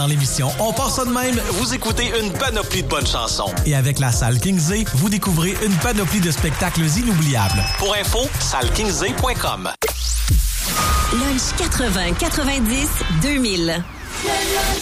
pendant l'émission On part ça de même, vous écoutez une panoplie de bonnes chansons. Et avec la salle Kingsley, vous découvrez une panoplie de spectacles inoubliables. Pour info, salleKingsley.com. Lunch 80, 90, 2000.